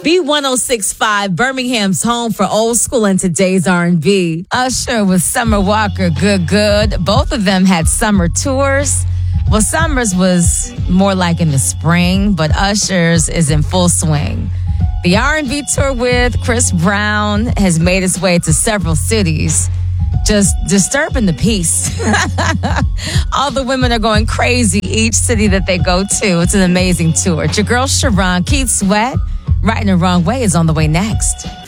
B1065, Birmingham's home for old school and today's R&B. Usher with Summer Walker, Good. Both of them had summer tours. Well, Summer's was more like in the spring, but Usher's is in full swing. The R&B tour with Chris Brown has made its way to several cities, just disturbing the peace. All the women are going crazy each city that they go to. It's an amazing tour. It's your girl, Sharon. Keith Sweat, Right in the Wrong Way is on the way next.